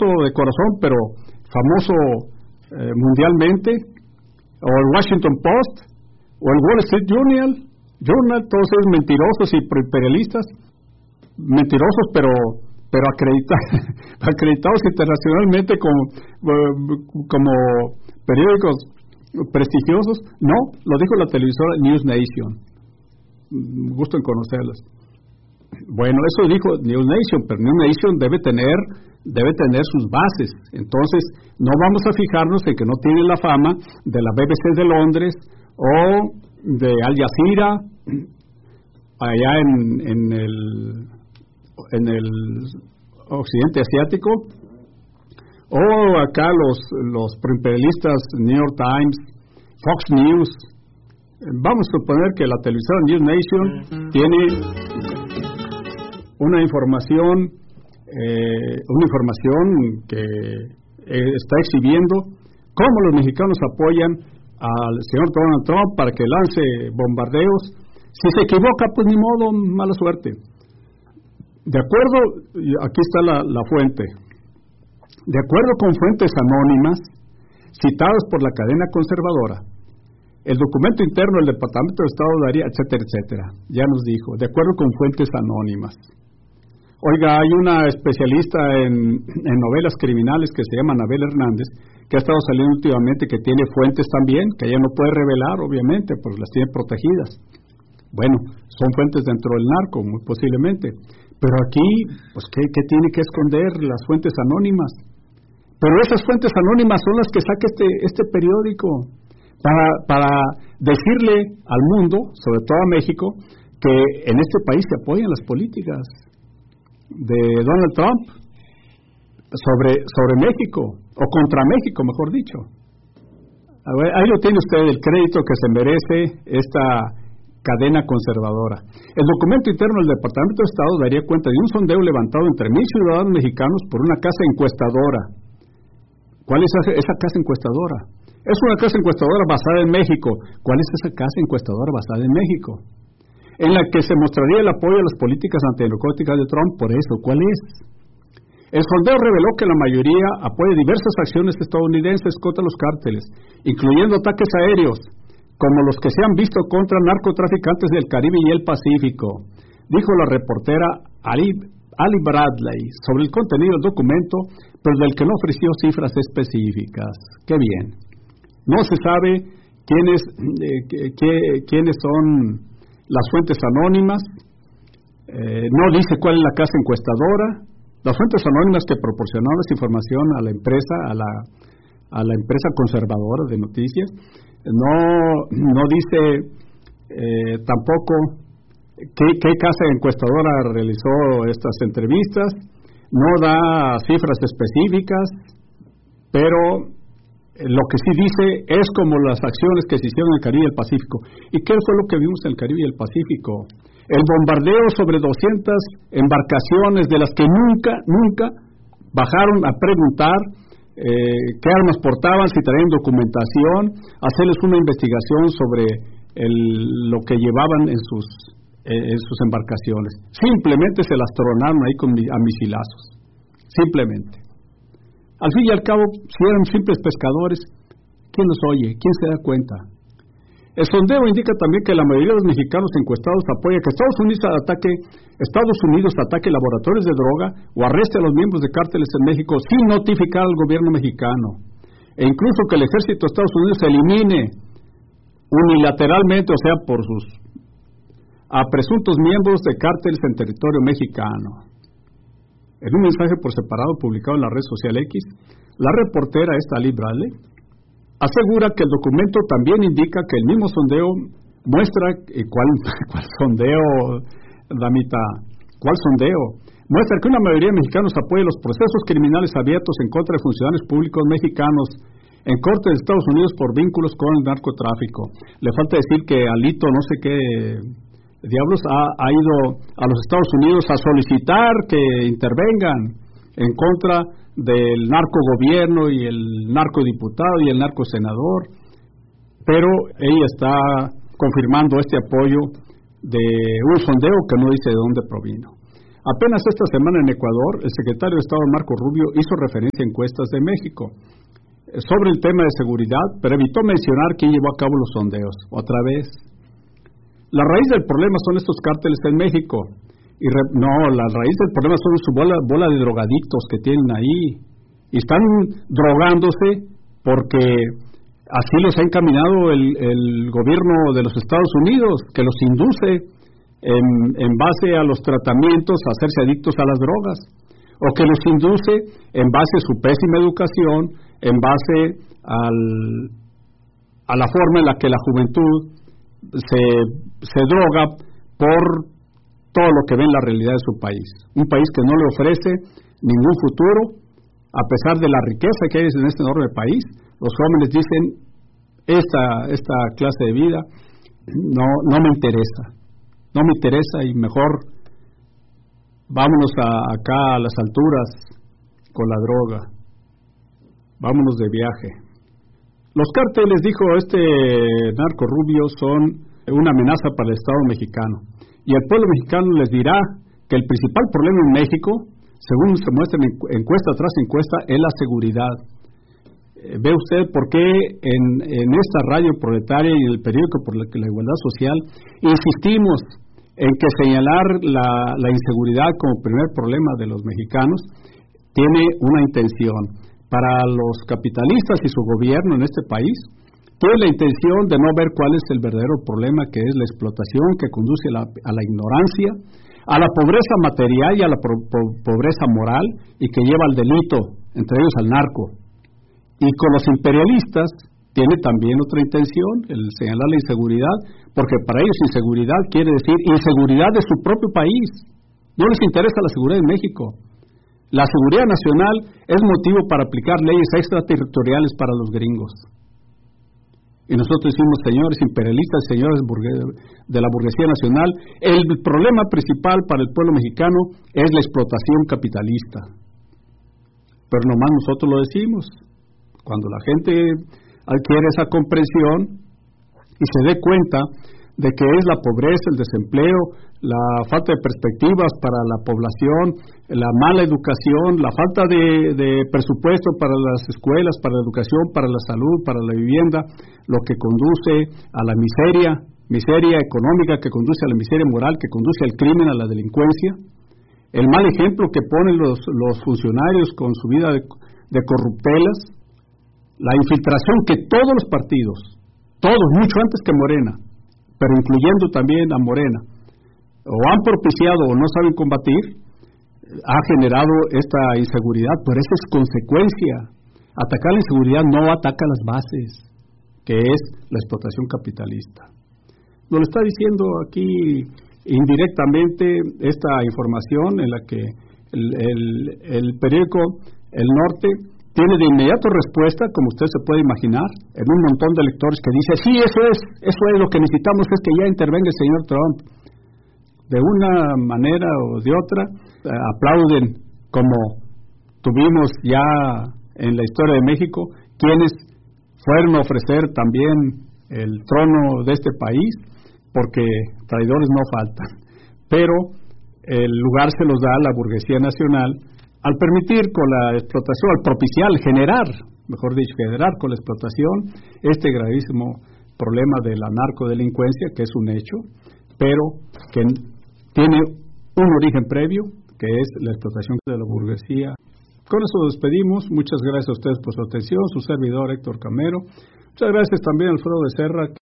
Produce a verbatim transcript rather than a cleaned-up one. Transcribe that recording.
famoso de corazón, pero famoso eh, mundialmente, o el Washington Post, o el Wall Street Journal, Journal, todos ellos mentirosos y imperialistas, mentirosos pero pero acreditados, acreditados internacionalmente como, como periódicos prestigiosos. No, lo dijo la televisora News Nation. Gusto en conocerlas. Bueno, eso dijo News Nation, pero News Nation debe tener debe tener sus bases. Entonces, no vamos a fijarnos en que no tiene la fama de la B B C de Londres o de Al Jazeera allá en, en el en el occidente asiático, o acá los los proimperialistas New York Times, Fox News. Vamos a suponer que la televisora News Nation tiene una información eh, una información que eh, está exhibiendo cómo los mexicanos apoyan al señor Donald Trump para que lance bombardeos. Si se equivoca, pues ni modo, mala suerte. De acuerdo, aquí está la, la fuente, de acuerdo con fuentes anónimas citadas por la cadena conservadora, el documento interno del Departamento de Estado daría, etcétera, etcétera, ya nos dijo, de acuerdo con fuentes anónimas. Oiga, hay una especialista en, en novelas criminales que se llama Anabel Hernández, que ha estado saliendo últimamente, que tiene fuentes también, que ella no puede revelar, obviamente, pues las tiene protegidas. Bueno, son fuentes dentro del narco, muy posiblemente. Pero aquí, pues, ¿qué, qué tiene que esconder las fuentes anónimas? Pero esas fuentes anónimas son las que saca este, este periódico para, para decirle al mundo, sobre todo a México, que en este país se apoyan las políticas de Donald Trump sobre, sobre México, o contra México, mejor dicho. A ver, ahí lo tiene usted, el crédito que se merece esta cadena conservadora. El documento interno del Departamento de Estado daría cuenta de un sondeo levantado entre mil ciudadanos mexicanos por una casa encuestadora. ¿Cuál es esa casa encuestadora? Es una casa encuestadora basada en México. ¿Cuál es esa casa encuestadora basada en México? En la que se mostraría el apoyo a las políticas antinarcóticas de Trump. Por eso, ¿cuál es? El sondeo reveló que la mayoría apoya diversas acciones estadounidenses contra los cárteles, incluyendo ataques aéreos, como los que se han visto contra narcotraficantes del Caribe y el Pacífico, dijo la reportera Ali, Ali Bradley sobre el contenido del documento, pero del que no ofreció cifras específicas. ¡Qué bien! No se sabe quiénes, eh, qué, quiénes son las fuentes anónimas, eh, no dice cuál es la casa encuestadora. Las fuentes anónimas que proporcionaron esa información a la empresa, a la, a la empresa conservadora de noticias, no, no dice eh, tampoco qué, qué casa encuestadora realizó estas entrevistas, no da cifras específicas, pero lo que sí dice es como las acciones que se hicieron en el Caribe y el Pacífico. ¿Y qué fue lo que vimos en el Caribe y el Pacífico? El bombardeo sobre doscientas embarcaciones de las que nunca, nunca bajaron a preguntar eh, qué armas portaban, si traían documentación, hacerles una investigación sobre el, lo que llevaban en sus, eh, en sus embarcaciones. Simplemente se las tronaron ahí con, a misilazos. Simplemente. Al fin y al cabo, si eran simples pescadores, ¿quién los oye? ¿Quién se da cuenta? El sondeo indica también que la mayoría de los mexicanos encuestados apoya que Estados Unidos ataque, Estados Unidos ataque laboratorios de droga o arreste a los miembros de cárteles en México sin notificar al gobierno mexicano, e incluso que el ejército de Estados Unidos elimine unilateralmente, o sea, por sus a presuntos miembros de cárteles en territorio mexicano. En un mensaje por separado publicado en la red social X, la reportera esta Ali Bradley asegura que el documento también indica que el mismo sondeo muestra, eh, ¿cuál, cuál sondeo, Damita? ¿Cuál sondeo? Muestra que una mayoría de mexicanos apoya los procesos criminales abiertos en contra de funcionarios públicos mexicanos en corte de Estados Unidos por vínculos con el narcotráfico. Le falta decir que Alito, no sé qué diablos, ha, ha ido a los Estados Unidos a solicitar que intervengan en contra del narcogobierno y el narcodiputado y el narcosenador, pero ella está confirmando este apoyo de un sondeo que no dice de dónde provino. Apenas esta semana en Ecuador, el secretario de Estado Marco Rubio hizo referencia a encuestas de México sobre el tema de seguridad, pero evitó mencionar quién llevó a cabo los sondeos. Otra vez, la raíz del problema son estos cárteles en México. Y re, no, la raíz del problema son su bola, bola de drogadictos que tienen ahí. Y están drogándose porque así los ha encaminado el, el gobierno de los Estados Unidos, que los induce en, en base a los tratamientos a hacerse adictos a las drogas, o que los induce en base a su pésima educación, en base al, a la forma en la que la juventud se, se droga por todo lo que ve en la realidad de su país. Un país que no le ofrece ningún futuro, a pesar de la riqueza que hay en este enorme país. Los jóvenes dicen, esta, esta clase de vida no, no me interesa, no me interesa y mejor vámonos a, acá a las alturas con la droga, vámonos de viaje. Los cárteles, dijo este narco Rubio, son una amenaza para el Estado mexicano, y el pueblo mexicano les dirá que el principal problema en México, según se muestra en encuesta tras encuesta, es la seguridad. Eh, ve usted por qué en, en esta radio proletaria y en el periódico por la, la igualdad social insistimos en que señalar la, la inseguridad como primer problema de los mexicanos tiene una intención. Para los capitalistas y su gobierno en este país, tiene la intención de no ver cuál es el verdadero problema, que es la explotación que conduce a la, a la ignorancia, a la pobreza material y a la pro, pro, pobreza moral, y que lleva al delito, entre ellos al narco. Y con los imperialistas tiene también otra intención, el señalar la inseguridad, porque para ellos inseguridad quiere decir inseguridad de su propio país. No les interesa la seguridad de México. La seguridad nacional es motivo para aplicar leyes extraterritoriales para los gringos. Y nosotros decimos, señores imperialistas, señores de la burguesía nacional, el problema principal para el pueblo mexicano es la explotación capitalista. Pero nomás nosotros lo decimos. Cuando la gente adquiere esa comprensión y se dé cuenta de que es la pobreza, el desempleo, la falta de perspectivas para la población, la mala educación, la falta de, de presupuesto para las escuelas, para la educación, para la salud, para la vivienda, lo que conduce a la miseria, miseria económica, que conduce a la miseria moral, que conduce al crimen, a la delincuencia, el mal ejemplo que ponen los, los funcionarios con su vida de, de corruptelas, la infiltración que todos los partidos, todos, mucho antes que Morena, pero incluyendo también a Morena, o han propiciado o no saben combatir, ha generado esta inseguridad, pero esa es consecuencia. Atacar la inseguridad no ataca las bases, que es la explotación capitalista. Nos lo está diciendo aquí indirectamente esta información en la que el, el, el periódico El Norte tiene de inmediato respuesta, como usted se puede imaginar, en un montón de lectores que dice, sí, eso es, eso es lo que necesitamos, es que ya intervenga el señor Trump. De una manera o de otra, eh, aplauden, como tuvimos ya en la historia de México, quienes fueron a ofrecer también el trono de este país, porque traidores no faltan. Pero el lugar se los da a la burguesía nacional, al permitir con la explotación, al propiciar, al generar, mejor dicho, generar con la explotación este gravísimo problema de la narcodelincuencia, que es un hecho, pero que tiene un origen previo, que es la explotación de la burguesía. Con eso nos despedimos. Muchas gracias a ustedes por su atención. Su servidor Héctor Camero. Muchas gracias también a Alfredo Becerra.